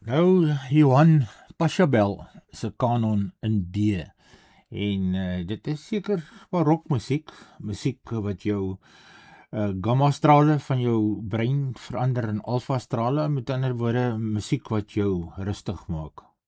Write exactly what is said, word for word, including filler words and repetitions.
Nou, Johan Pachelbel se kanon in D. En uh, dit is seker barokmusiek, musiek wat jou uh, gamma-strale van jou brein verander in alfa-strale, met ander woorde, musiek wat jou rustig maak.